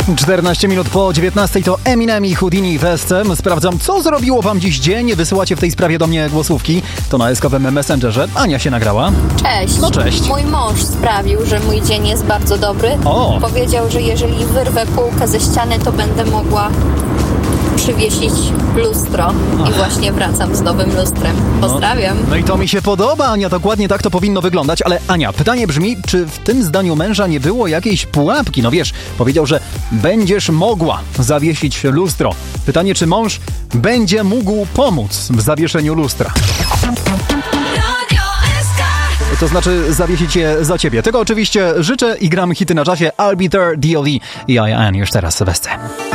14 minut po 19 to Eminem i Houdini Fest. Sprawdzam, co zrobiło wam dziś dzień. Wysyłacie w tej sprawie do mnie głosówki. To na eskowym Messengerze. Ania się nagrała. Cześć. No cześć. Mój mąż sprawił, że mój dzień jest bardzo dobry. O. Powiedział, że jeżeli wyrwę półkę ze ściany, to będę mogła przywiesić lustro. I właśnie wracam z nowym lustrem. Pozdrawiam. No i to mi się podoba, Ania. Dokładnie tak to powinno wyglądać. Ale Ania, pytanie brzmi, czy w tym zdaniu męża nie było jakiejś pułapki? No wiesz, powiedział, że będziesz mogła zawiesić lustro. Pytanie, czy mąż będzie mógł pomóc w zawieszeniu lustra? To znaczy zawiesić je za ciebie. Tego oczywiście życzę i gram hity na czasie. I'll Be There, D.O.D. i I.N. już teraz w Sylwestrze.